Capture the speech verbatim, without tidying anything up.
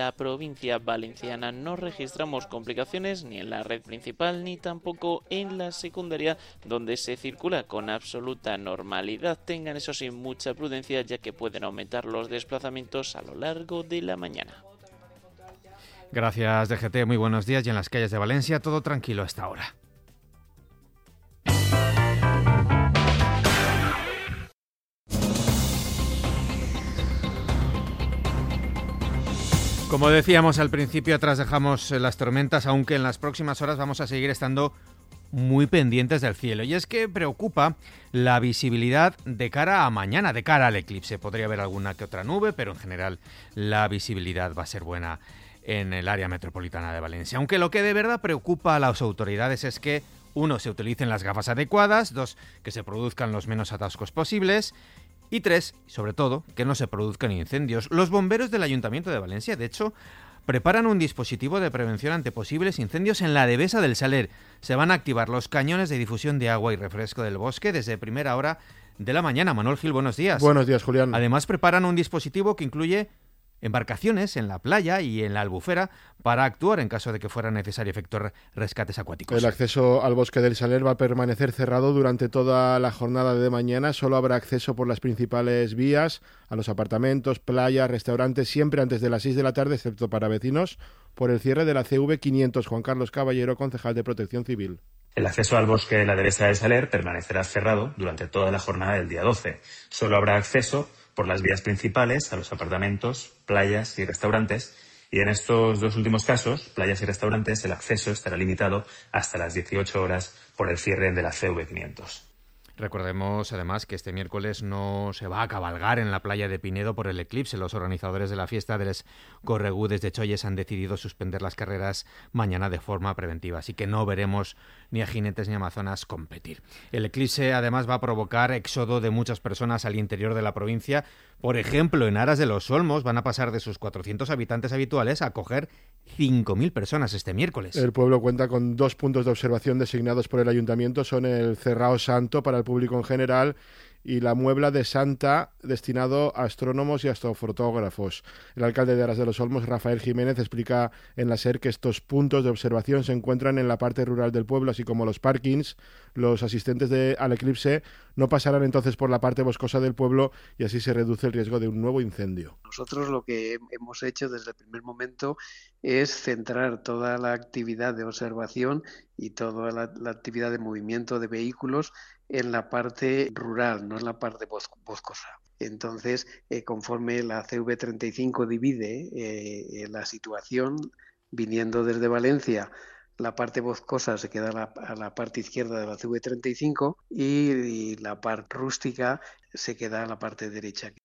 la provincia valenciana no registramos complicaciones ni en la red principal ni tampoco en la secundaria, donde se circula con absoluta normalidad. Tengan eso sí mucha prudencia, ya que pueden aumentar los desplazamientos a lo largo de la mañana. Gracias, D G T. Muy buenos días. Y en las calles de Valencia todo tranquilo hasta ahora. Como decíamos al principio, atrás dejamos las tormentas, aunque en las próximas horas vamos a seguir estando muy pendientes del cielo. Y es que preocupa la visibilidad de cara a mañana, de cara al eclipse. Podría haber alguna que otra nube, pero en general la visibilidad va a ser buena en el área metropolitana de Valencia. Aunque lo que de verdad preocupa a las autoridades es que, uno, se utilicen las gafas adecuadas, dos, que se produzcan los menos atascos posibles, y tres, sobre todo, que no se produzcan incendios. Los bomberos del Ayuntamiento de Valencia, de hecho, preparan un dispositivo de prevención ante posibles incendios en la Devesa del Saler. Se van a activar los cañones de difusión de agua y refresco del bosque desde primera hora de la mañana. Manuel Gil, buenos días. Buenos días, Julián. Además, preparan un dispositivo que incluye embarcaciones en la playa y en la Albufera para actuar en caso de que fuera necesario efectuar rescates acuáticos. El acceso al bosque del Saler va a permanecer cerrado durante toda la jornada de mañana. Solo habrá acceso por las principales vías a los apartamentos, playas, restaurantes, siempre antes de las seis de la tarde, excepto para vecinos, por el cierre de la C V quinientos. Juan Carlos Caballero, concejal de Protección Civil. El acceso al bosque de la Devesa del Saler permanecerá cerrado durante toda la jornada del día doce. Solo habrá acceso por las vías principales a los apartamentos, playas y restaurantes, y en estos dos últimos casos, playas y restaurantes, el acceso estará limitado hasta las dieciocho horas por el cierre de la C V quinientos. Recordemos además que este miércoles no se va a cabalgar en la playa de Pinedo por el eclipse. Los organizadores de la fiesta de les Corregudes de Cholles han decidido suspender las carreras mañana de forma preventiva, así que no veremos ni a jinetes ni amazonas competir. El eclipse además va a provocar éxodo de muchas personas al interior de la provincia. Por ejemplo, en Aras de los Olmos van a pasar de sus cuatrocientos habitantes habituales a acoger cinco mil personas este miércoles. El pueblo cuenta con dos puntos de observación designados por el ayuntamiento. Son el Cerrao Santo para el público en general y la Muebla de Santa, destinado a astrónomos y astrofotógrafos. El alcalde de Aras de los Olmos, Rafael Jiménez, explica en la SER que estos puntos de observación se encuentran en la parte rural del pueblo, así como los parkings. Los asistentes de, al eclipse no pasarán entonces por la parte boscosa del pueblo y así se reduce el riesgo de un nuevo incendio. Nosotros lo que hemos hecho desde el primer momento es centrar toda la actividad de observación y toda la, la actividad de movimiento de vehículos en la parte rural, no en la parte boscosa. Entonces, eh, conforme la C V treinta y cinco divide eh, la situación, viniendo desde Valencia, la parte boscosa se queda a la, a la parte izquierda de la C V treinta y cinco y, y la parte rústica se queda a la parte derecha.